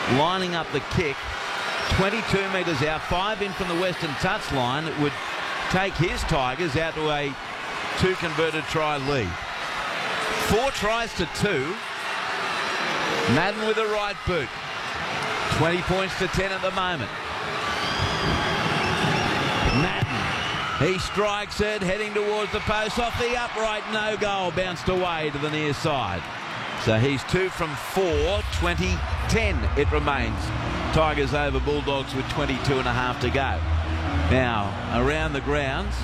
lining up the kick. 22 metres out, 5 in from the western touchline. It would take his Tigers out to a 2 converted try lead. 4 tries to 2. Madden with a right boot. 20 points to 10 at the moment. Madden, he strikes it, heading towards the post, off the upright, no goal, bounced away to the near side. So he's 2 from 4, 20-10 it remains. Tigers over Bulldogs with 22 and a half to go. Now, around the grounds,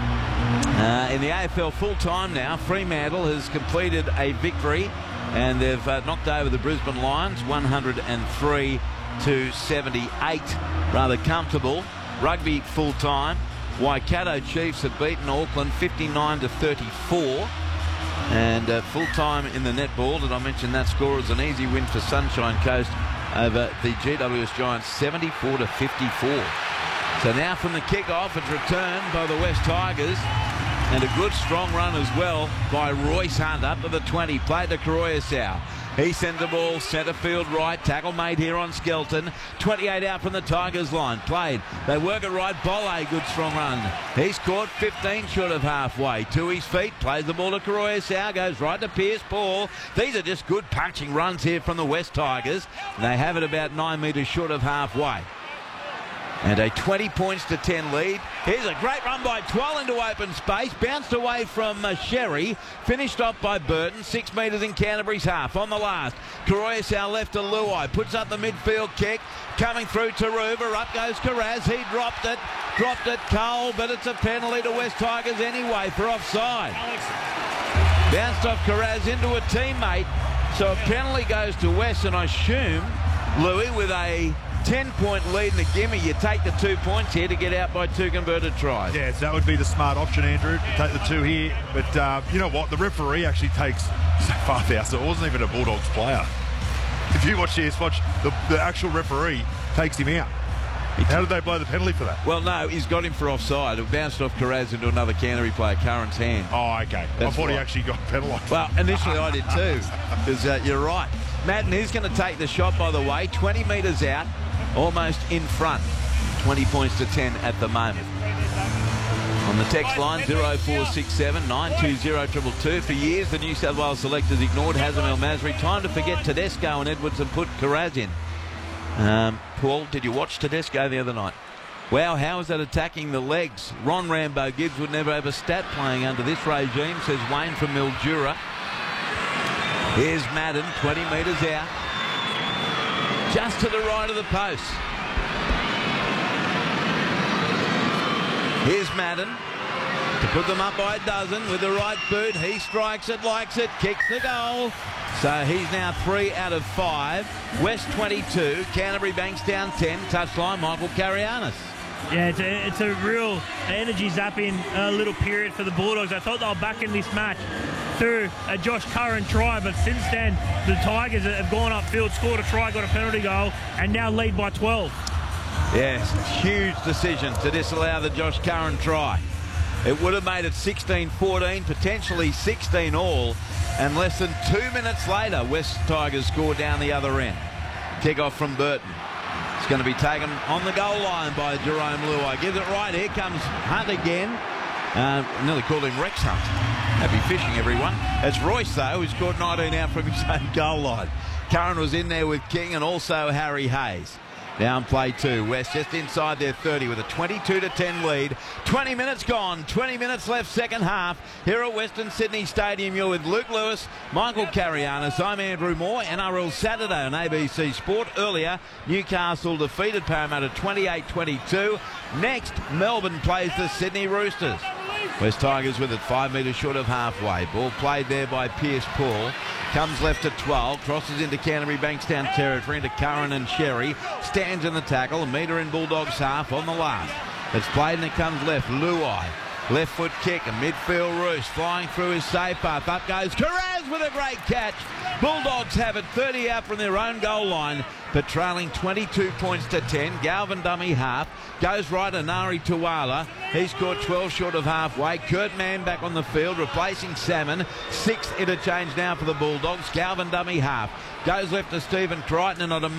in the AFL full-time now, Fremantle has completed a victory and they've knocked over the Brisbane Lions 103 to 78. Rather comfortable. Rugby full-time, Waikato Chiefs have beaten Auckland 59 to 34. And full-time in the netball, did I mention that score is an easy win for Sunshine Coast over the GWS Giants 74 to 54. So now from the kick-off, it's returned by the West Tigers. And a good strong run as well by Royce Hunt up to the 20. Played to Karoyasau. He sends the ball centre field right. Tackle made here on Skelton. 28 out from the Tigers line. Played. They work it right. Bolle, good strong run. He's caught 15 short of halfway. To his feet. Plays the ball to Karoyasau. Goes right to Pierce Paul. These are just good punching runs here from the West Tigers. And they have it about 9 metres short of halfway. And a 20 points to 10 lead. Here's a great run by Twal into open space. Bounced away from Sherry. Finished off by Burton. 6 metres in Canterbury's half. On the last. Karoyasau left to Luai. Puts up the midfield kick. Coming through Taruva. Up goes Karaz. He dropped it. Dropped it Cole. But it's a penalty to West Tigers anyway for offside. Bounced off Karaz into a teammate. So a penalty goes to West. And I assume Louis with a 10-point lead in the gimme. You take the 2 points here to get out by 2 converted tries. Yes, that would be the smart option, Andrew. Take the 2 here. But you know what? The referee actually takes so far there. So it wasn't even a Bulldogs player. If you watch this, watch the actual referee takes him out. How did they blow the penalty for that? Well, no, he's got him for offside. It bounced off Karaz into another Canterbury player, Curran's hand. Oh, okay. I thought he actually got penalised. Well, initially I did too, because you're right. Madden is going to take the shot, by the way. 20 metres out, almost in front. 20 points to 10 at the moment. On the text line, 0467 920 222. For years, the New South Wales selectors ignored Hazem El Masri. Time to forget Tedesco and Edwards and put Karaz in. Paul, did you watch Tedesco the other night? Wow, how is that attacking the legs? Ron Rambo Gibbs would never have a stat playing under this regime, says Wayne from Mildura. Here's Madden, 20 metres out. Just to the right of the post. Here's Madden to put them up by a dozen with the right boot. He strikes it, likes it, kicks the goal. So he's now 3 out of 5. West 22, Canterbury Bankstown 10. Touchline, Michael Carianis. Yeah, it's a real energy zapping little period for the Bulldogs. I thought they were back in this match through a Josh Curran try, but since then the Tigers have gone upfield, scored a try, got a penalty goal, and now lead by 12. Yes, huge decision to disallow the Josh Curran try. It would have made it 16-14, potentially 16 all, and less than 2 minutes later, West Tigers score down the other end. Kick-off from Burton. It's going to be taken on the goal line by Jerome Luai. Gives it right. Here comes Hunt again. Nearly called him Rex Hunt. Happy fishing, everyone. It's Royce, though, who's scored 19 out from his own goal line. Curran was in there with King and also Harry Hayes. Down play 2. West just inside their 30 with a 22-10 lead. 20 minutes gone. 20 minutes left second half. Here at Western Sydney Stadium, you're with Luke Lewis, Michael Carianis. I'm Andrew Moore. NRL Saturday on ABC Sport. Earlier, Newcastle defeated Parramatta 28-22. Next, Melbourne plays the Sydney Roosters. West Tigers with it 5 metres short of halfway. Ball played there by Pierce Paul. Comes left to 12, crosses into Canterbury Bankstown territory, into Curran and Sherry. Stands in the tackle, a metre in Bulldogs half on the last. It's played and it comes left. Luai, left foot kick, a midfield roost, flying through his safe path. Up goes Karaz with a great catch. Bulldogs have it 30 out from their own goal line, but trailing 22 points to 10. Galvin dummy half. Goes right, Anari Tuwala. He's scored 12 short of halfway. Kurt Mann back on the field, replacing Salmon. 6th interchange now for the Bulldogs. Galvin dummy half. Goes left to Stephen Crichton and on a